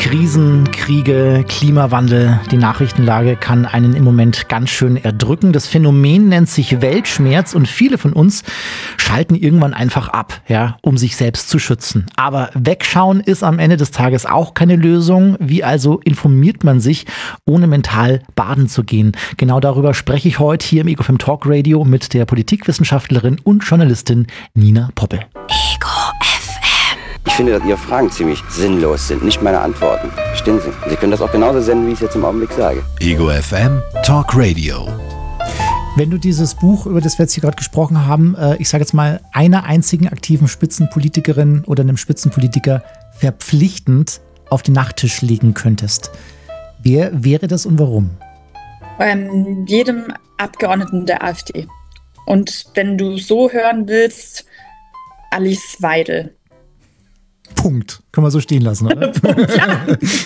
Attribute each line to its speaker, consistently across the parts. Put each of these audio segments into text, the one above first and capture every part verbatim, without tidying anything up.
Speaker 1: Krisen, Kriege, Klimawandel, die Nachrichtenlage kann einen im Moment ganz schön erdrücken. Das Phänomen nennt sich Weltschmerz und viele von uns schalten irgendwann einfach ab, ja, um sich selbst zu schützen. Aber wegschauen ist am Ende des Tages auch keine Lösung. Wie also informiert man sich, ohne mental baden zu gehen? Genau darüber spreche ich heute hier im Ego F M Talk Radio mit der Politikwissenschaftlerin und Journalistin Nina Poppel.
Speaker 2: Ego F M.
Speaker 3: Ich finde, dass Ihre Fragen ziemlich sinnlos sind, nicht meine Antworten. Verstehen Sie? Sie können das auch genauso senden, wie ich es jetzt im Augenblick sage.
Speaker 2: Ego F M Talk Radio.
Speaker 1: Wenn du dieses Buch, über das wir jetzt hier gerade gesprochen haben, ich sage jetzt mal, einer einzigen aktiven Spitzenpolitikerin oder einem Spitzenpolitiker verpflichtend auf den Nachttisch legen könntest, wer wäre das und warum?
Speaker 4: Ähm, jedem Abgeordneten der AfD. Und wenn du so hören willst, Alice Weidel.
Speaker 1: Punkt. Können wir so stehen lassen, oder?
Speaker 4: Punkt, ja.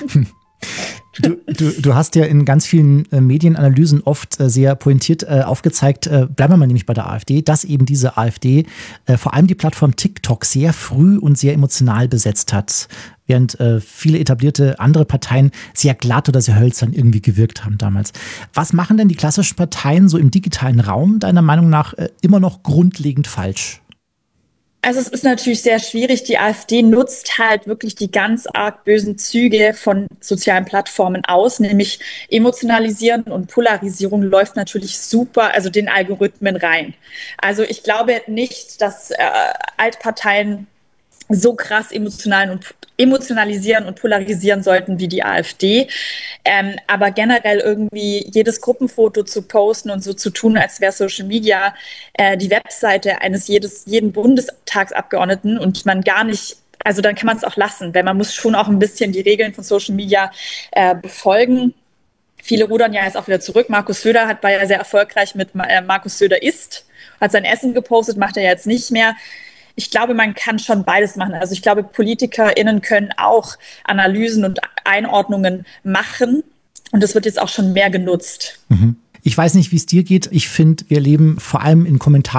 Speaker 1: Du, du, du hast ja in ganz vielen äh, Medienanalysen oft äh, sehr pointiert äh, aufgezeigt, äh, bleiben wir mal nämlich bei der AfD, dass eben diese AfD äh, vor allem die Plattform TikTok sehr früh und sehr emotional besetzt hat, während äh, viele etablierte andere Parteien sehr glatt oder sehr hölzern irgendwie gewirkt haben damals. Was machen denn die klassischen Parteien so im digitalen Raum deiner Meinung nach äh, immer noch grundlegend falsch?
Speaker 4: Also es ist natürlich sehr schwierig. Die AfD nutzt halt wirklich die ganz arg bösen Züge von sozialen Plattformen aus, nämlich Emotionalisieren und Polarisierung läuft natürlich super, also den Algorithmen rein. Also ich glaube nicht, dass äh, Altparteien so krass emotional und emotionalisieren und polarisieren sollten wie die AfD. Ähm, aber generell irgendwie jedes Gruppenfoto zu posten und so zu tun, als wäre Social Media äh, die Webseite eines jedes, jeden Bundestagsabgeordneten und man gar nicht, also dann kann man es auch lassen, weil man muss schon auch ein bisschen die Regeln von Social Media äh, befolgen. Viele rudern ja jetzt auch wieder zurück. Markus Söder hat, war ja sehr erfolgreich mit äh, Markus Söder isst, hat sein Essen gepostet, macht er jetzt nicht mehr. Ich glaube, man kann schon beides machen. Also ich glaube, PolitikerInnen können auch Analysen und Einordnungen machen. Und das wird jetzt auch schon mehr genutzt.
Speaker 1: Ich weiß nicht, wie es dir geht. Ich finde, wir leben vor allem in Kommentaren